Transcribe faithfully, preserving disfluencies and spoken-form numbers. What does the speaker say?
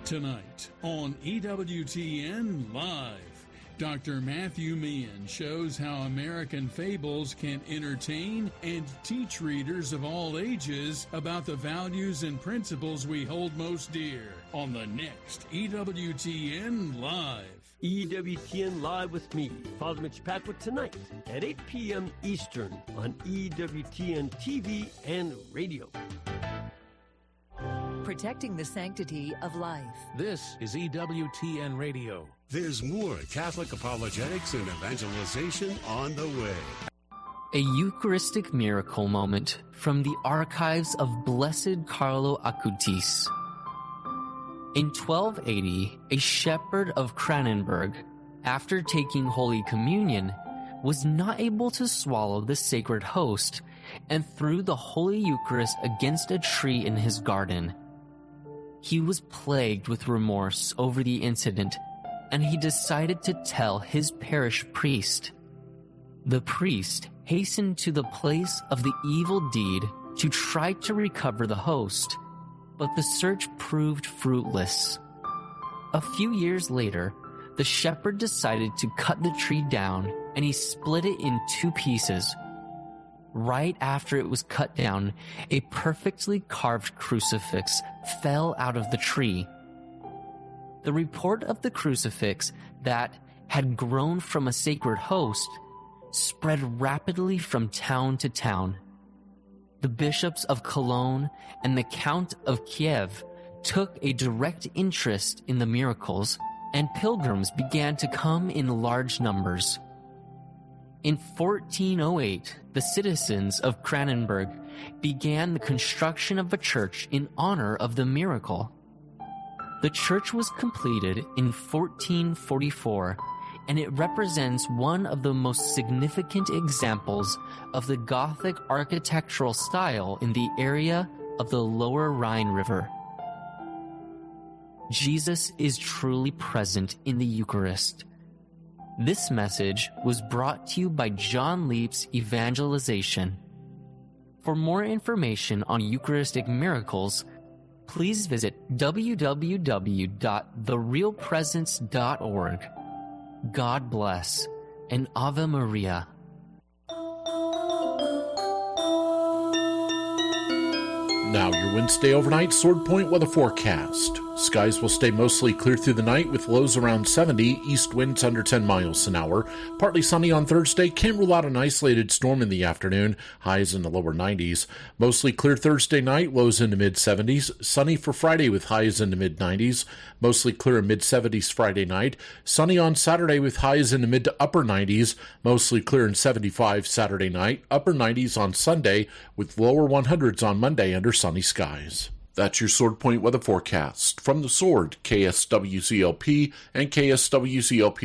Tonight on E W T N Live, Doctor Matthew Meehan shows how American fables can entertain and teach readers of all ages about the values and principles we hold most dear on the next E W T N Live. E W T N Live with me, Father Mitch Patrick, tonight at eight p.m. Eastern on E W T N T V and radio. Protecting the sanctity of life. This is E W T N Radio. There's more Catholic apologetics and evangelization on the way. A Eucharistic miracle moment from the archives of Blessed Carlo Acutis. In twelve eighty, a shepherd of Kranenburg, after taking Holy Communion, was not able to swallow the sacred host and threw the Holy Eucharist against a tree in his garden. He was plagued with remorse over the incident, and he decided to tell his parish priest. The priest hastened to the place of the evil deed to try to recover the host, but the search proved fruitless. A few years later, the shepherd decided to cut the tree down, and he split it in two pieces. Right after it was cut down, a perfectly carved crucifix fell out of the tree. The report of the crucifix that had grown from a sacred host spread rapidly from town to town. The bishops of Cologne and the Count of Kiev took a direct interest in the miracles, and pilgrims began to come in large numbers. In fourteen oh eight, the citizens of Kranenburg began the construction of a church in honor of the miracle. The church was completed in fourteen forty-four, and it represents one of the most significant examples of the Gothic architectural style in the area of the Lower Rhine River. Jesus is truly present in the Eucharist. This message was brought to you by John Leap's Evangelization. For more information on Eucharistic miracles, please visit w w w dot the real presence dot org. God bless, and Ave Maria. Now your Wednesday overnight Sword Point weather forecast. Skies will stay mostly clear through the night with lows around seventy, east winds under ten miles an hour. Partly sunny on Thursday, can't rule out an isolated storm in the afternoon, highs in the lower nineties. Mostly clear Thursday night, lows in the mid-seventies. Sunny for Friday with highs in the mid-nineties. Mostly clear mid-seventies Friday night. Sunny on Saturday with highs in the mid to upper nineties. Mostly clear in seventy-five Saturday night. Upper nineties on Sunday with lower hundreds on Monday under sunny skies. That's your Sword Point weather forecast. From the Sword, K S W C L P and K S W C L P